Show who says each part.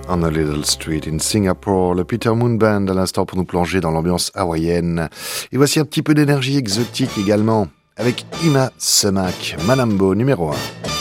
Speaker 1: On a Little Street in Singapore, le Peter Moon Band à l'instant pour nous plonger dans l'ambiance hawaïenne. Et voici un petit peu d'énergie exotique également avec Ima Sumac, Manambo numéro 1.